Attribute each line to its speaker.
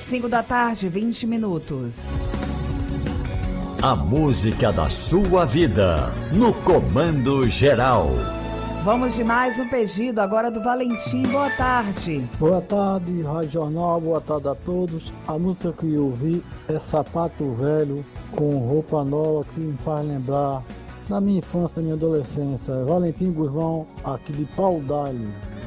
Speaker 1: 5 da tarde, 20 minutos.
Speaker 2: A música da sua vida, no Comando Geral.
Speaker 1: Vamos de mais um pedido agora do Valentim. Boa tarde.
Speaker 3: Boa tarde, Rádio Jornal. Boa tarde a todos. A música que eu ouvi é Sapato Velho com Roupa Nova, que me faz lembrar da minha infância, minha adolescência. Valentim Guzmão, aqui de Pau d'Alho.